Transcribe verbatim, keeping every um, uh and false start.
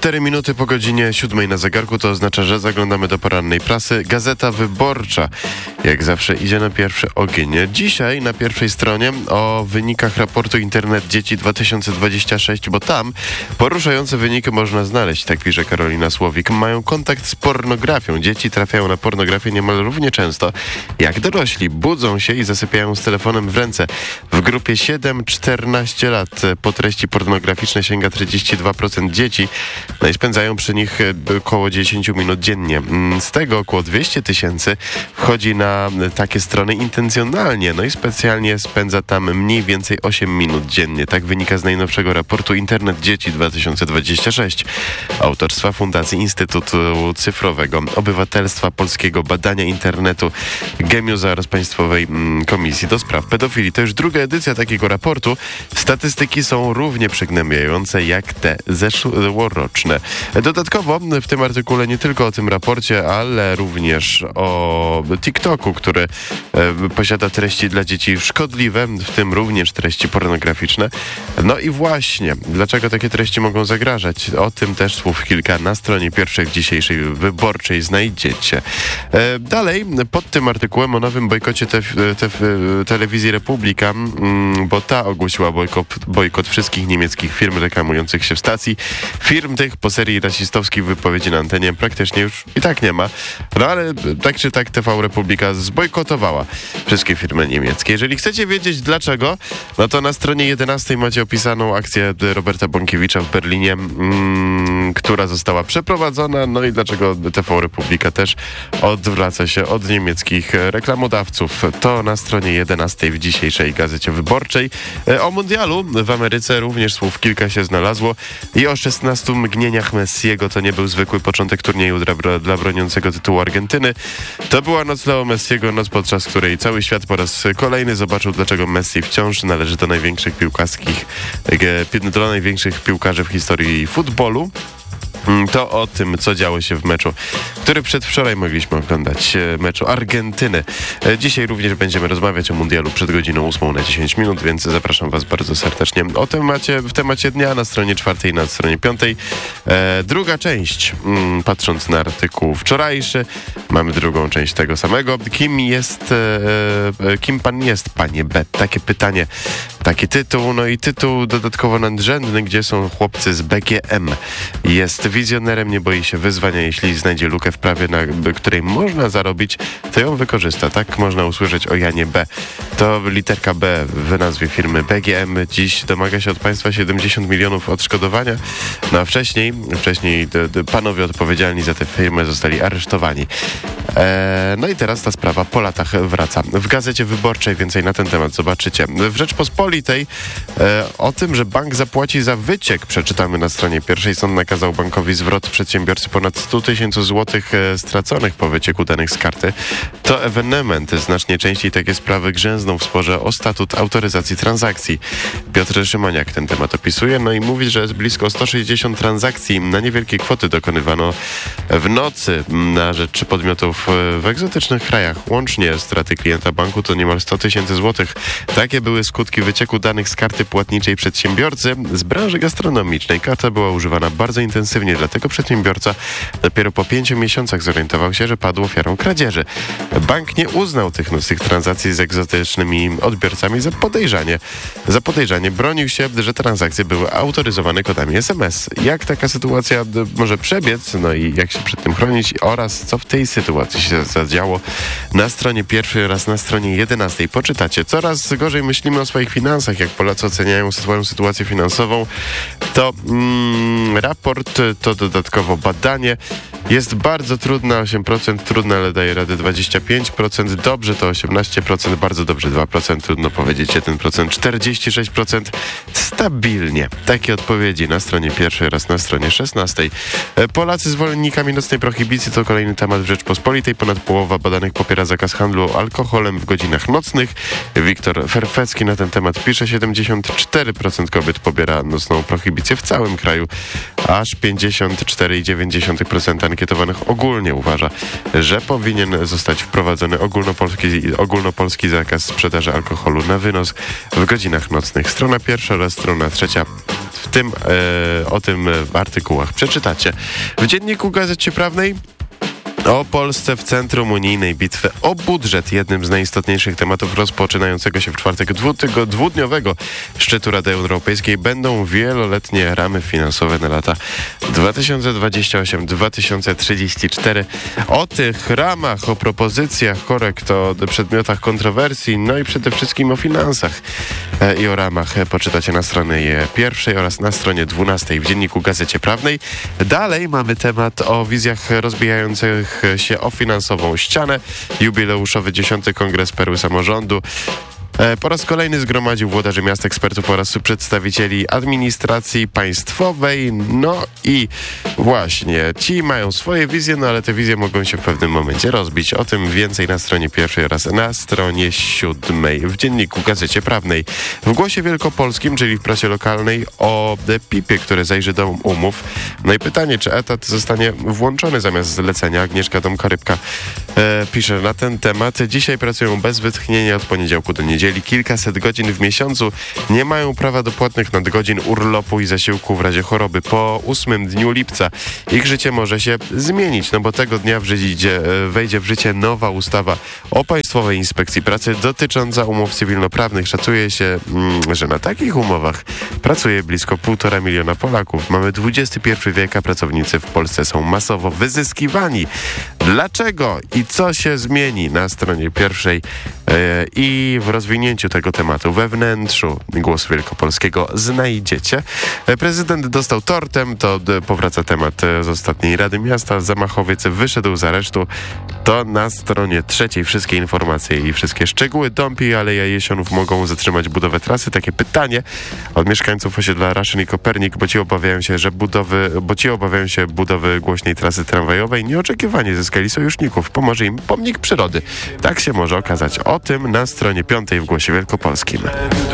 Cztery minuty po godzinie siódmej na zegarku, to oznacza, że zaglądamy do porannej prasy. Gazeta Wyborcza, jak zawsze, idzie na pierwszy ogień. Dzisiaj na pierwszej stronie o wynikach raportu Internet Dzieci dwa tysiące dwadzieścia sześć, bo tam poruszające wyniki można znaleźć, tak pisze Karolina Słowik. Mają kontakt z pornografią. Dzieci trafiają na pornografię niemal równie często jak dorośli. Budzą się i zasypiają z telefonem w ręce. W grupie siedem czternaście lat po treści pornograficzne sięga trzydzieści dwa procent dzieci. No i spędzają przy nich około dziesięć minut dziennie. Z tego około dwieście tysięcy wchodzi na takie strony intencjonalnie, no i specjalnie spędza tam mniej więcej osiem minut dziennie. Tak wynika z najnowszego raportu Internet Dzieci dwa tysiące dwadzieścia sześć autorstwa Fundacji Instytutu Cyfrowego Obywatelstwa Polskiego, Badania Internetu, Gemiusa oraz Państwowej Komisji do Spraw Pedofilii. To już druga edycja takiego raportu. Statystyki są równie przygnębiające jak te zeszłoroczne. Dodatkowo w tym artykule nie tylko o tym raporcie, ale również o TikToku, który e, posiada treści dla dzieci szkodliwe, w tym również treści pornograficzne. No i właśnie, dlaczego takie treści mogą zagrażać? O tym też słów kilka na stronie pierwszej dzisiejszej Wyborczej znajdziecie. E, dalej, pod tym artykułem o nowym bojkocie te, te, telewizji Republika, m, bo ta ogłosiła bojkot, bojkot wszystkich niemieckich firm reklamujących się w stacji. Firm tych po serii rasistowskich wypowiedzi na antenie praktycznie już i tak nie ma. No ale tak czy tak T V Republika zbojkotowała wszystkie firmy niemieckie. Jeżeli chcecie wiedzieć dlaczego, no to na stronie jedenastej macie opisaną akcję Roberta Bąkiewicza w Berlinie, mm, która została przeprowadzona, no i dlaczego T V Republika też odwraca się od niemieckich reklamodawców. To na stronie jedenastej w dzisiejszej Gazecie Wyborczej. O mundialu w Ameryce również słów kilka się znalazło i o szesnastu mgnieniach Messiego. To nie był zwykły początek turnieju dla, dla broniącego tytułu Argentyny. To była noc Leo Messiego, noc podczas której cały świat po raz kolejny zobaczył, dlaczego Messi wciąż należy do największych piłkarskich, do największych piłkarzy w historii futbolu. To o tym, co działo się w meczu, który przedwczoraj mogliśmy oglądać, meczu Argentyny. Dzisiaj również będziemy rozmawiać o mundialu przed godziną ósmą na dziesięć minut, więc zapraszam Was bardzo serdecznie. O temacie, w temacie dnia na stronie czwartej i na stronie piątej. E, druga część, mm, patrząc na artykuł wczorajszy, mamy drugą część tego samego. Kim jest, e, e, kim pan jest, panie B? Takie pytanie, taki tytuł, no i tytuł dodatkowo nadrzędny, gdzie są chłopcy z B G M. Jest wizjonerem, nie boi się wyzwania. Jeśli znajdzie lukę w prawie, na której można zarobić, to ją wykorzysta. Tak można usłyszeć o Janie B. To literka B w nazwie firmy B G M. Dziś domaga się od państwa siedemdziesiąt milionów odszkodowania. No a wcześniej, wcześniej d- d- panowie odpowiedzialni za tę firmę zostali aresztowani. Eee, no i teraz ta sprawa po latach wraca. W Gazecie Wyborczej więcej na ten temat zobaczycie. W Rzeczpospolitej e, o tym, że bank zapłaci za wyciek, przeczytamy na stronie pierwszej. Sąd nakazał bankowi zwrot przedsiębiorcy ponad sto tysięcy złotych e, straconych po wycieku danych z karty. To ewenement. Znacznie częściej takie sprawy grzęzną w sporze o statut autoryzacji transakcji. Piotr Szymaniak ten temat opisuje, no i mówi, że blisko sto sześćdziesiąt transakcji na niewielkie kwoty dokonywano w nocy na rzecz podmiotów w egzotycznych krajach. Łącznie straty klienta banku to niemal sto tysięcy złotych. Takie były skutki wycieku danych z karty płatniczej przedsiębiorcy z branży gastronomicznej. Karta była używana bardzo intensywnie, dlatego przedsiębiorca dopiero po pięciu miesiącach zorientował się, że padł ofiarą kradzieży. Bank nie uznał tych, no, tych transakcji z egzotycznymi odbiorcami za podejrzanie. Za podejrzanie bronił się, że transakcje były autoryzowane kodami S M S. Jak taka sytuacja może przebiec, no i jak się przed tym chronić oraz co w tej sytuacji się zadziało, na stronie pierwszej oraz na stronie jedenastej poczytacie. Coraz gorzej myślimy o swoich finansach. Jak Polacy oceniają swoją sytuację finansową, to mm, raport to dodatkowo badanie. Jest bardzo trudna, osiem procent, trudna, ale daje radę dwadzieścia pięć procent, dobrze to osiemnaście procent, bardzo dobrze dwa procent, trudno powiedzieć jeden procent, czterdzieści sześć procent, stabilnie. Takie odpowiedzi na stronie pierwszej oraz na stronie szesnastej. Polacy zwolennikami nocnej prohibicji to kolejny temat w Rzeczpospolitej. Ponad połowa badanych popiera zakaz handlu alkoholem w godzinach nocnych. Wiktor Ferfecki na ten temat pisze, siedemdziesiąt cztery procent kobiet pobiera nocną prohibicję w całym kraju, aż pięćdziesiąt cztery przecinek dziewięć procent ankietowanych ogólnie uważa, że powinien zostać wprowadzony ogólnopolski, ogólnopolski zakaz sprzedaży alkoholu na wynos w godzinach nocnych. Strona pierwsza oraz strona trzecia. W tym, e, o tym w artykułach przeczytacie. W Dzienniku Gazecie Prawnej o Polsce w centrum unijnej bitwy o budżet. Jednym z najistotniejszych tematów rozpoczynającego się w czwartek dwutygo, dwudniowego szczytu Rady Europejskiej będą wieloletnie ramy finansowe na lata dwa tysiące dwudziesty ósmy do dwa tysiące trzydziestego czwartego. O tych ramach, o propozycjach, korekt, o przedmiotach kontrowersji, no i przede wszystkim o finansach e, i o ramach poczytacie na stronie pierwszej oraz na stronie dwunastej w Dzienniku Gazecie Prawnej. Dalej mamy temat o wizjach rozbijających się o finansową ścianę. Jubileuszowy dziesiąty Kongres Perły Samorządu po raz kolejny zgromadził włodarzy miast, ekspertów oraz przedstawicieli administracji państwowej. No i właśnie, ci mają swoje wizje, no ale te wizje mogą się w pewnym momencie rozbić. O tym więcej na stronie pierwszej oraz na stronie siódmej w Dzienniku Gazecie Prawnej. W Głosie Wielkopolskim, czyli w prasie lokalnej, o pipie, które zajrzy do umów. No i pytanie, czy etat zostanie włączony zamiast zlecenia. Agnieszka Tomka-Rybka e, pisze na ten temat. Dzisiaj pracują bez wytchnienia od poniedziałku do niedzieli. Kilkaset godzin w miesiącu, nie mają prawa do płatnych nadgodzin, urlopu i zasiłku w razie choroby. Po ósmym dniu lipca ich życie może się zmienić, no bo tego dnia wejdzie, wejdzie w życie nowa ustawa o Państwowej Inspekcji Pracy dotycząca umów cywilnoprawnych. Szacuje się, że na takich umowach pracuje blisko półtora miliona Polaków. Mamy dwudziesty pierwszy wiek, a pracownicy w Polsce są masowo wyzyskiwani. Dlaczego i co się zmieni na stronie pierwszej yy, i w rozwinięciu tego tematu we wnętrzu Głosu Wielkopolskiego znajdziecie. Prezydent dostał tortem, to powraca temat z ostatniej Rady Miasta. Zamachowiec wyszedł z aresztu. To na stronie trzeciej wszystkie informacje i wszystkie szczegóły. Dąb i Aleja Jesionów mogą zatrzymać budowę trasy. Takie pytanie od mieszkańców osiedla Raszyn i Kopernik, bo ci obawiają się, że budowy, bo ci obawiają się budowy głośnej trasy tramwajowej. Nieoczekiwanie zyskali sojuszników. Pomoże im pomnik przyrody. Tak się może okazać. O tym na stronie piątej w Głosie Wielkopolskim.